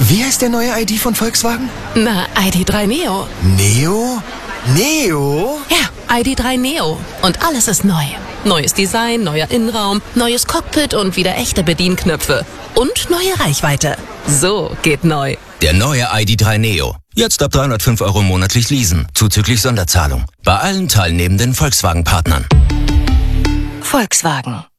Wie heißt der neue ID von Volkswagen? Na, ID.3 Neo. Neo? Neo? Ja, ID.3 Neo. Und alles ist neu. Neues Design, neuer Innenraum, neues Cockpit und wieder echte Bedienknöpfe. Und neue Reichweite. So geht neu. Der neue ID.3 Neo. Jetzt ab 305 € monatlich leasen, zuzüglich Sonderzahlung. Bei allen teilnehmenden Volkswagen-Partnern. Volkswagen.